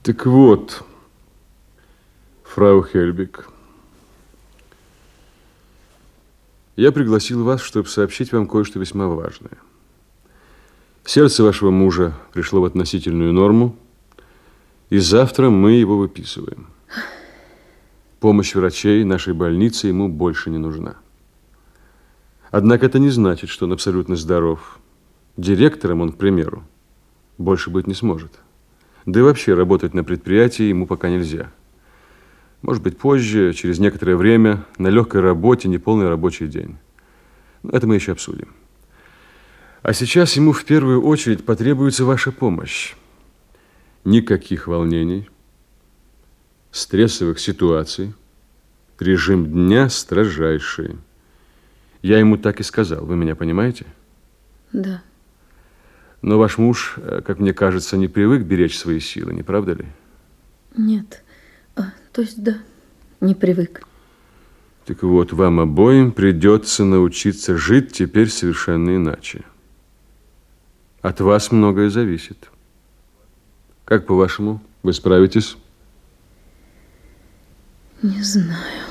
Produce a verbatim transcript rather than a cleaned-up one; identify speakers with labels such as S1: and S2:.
S1: Так вот, фрау Хельбиг, я пригласил вас, чтобы сообщить вам кое-что весьма важное. Сердце вашего мужа пришло в относительную норму, и завтра мы его выписываем. Помощь врачей нашей больницы ему больше не нужна. Однако это не значит, что он абсолютно здоров. Директором он, к примеру, больше быть не сможет. Да и вообще работать на предприятии ему пока нельзя. Может быть, позже, через некоторое время, на легкой работе, неполный рабочий день. Это мы еще обсудим. А сейчас ему в первую очередь потребуется ваша помощь. Никаких волнений, стрессовых ситуаций, режим дня строжайший. Я ему так и сказал, вы меня понимаете?
S2: Да.
S1: Но ваш муж, как мне кажется, не привык беречь свои силы, не правда ли?
S2: Нет. А, то есть, да, не привык.
S1: Так вот, вам обоим придется научиться жить теперь совершенно иначе. От вас многое зависит. Как по-вашему, вы справитесь?
S2: Не знаю.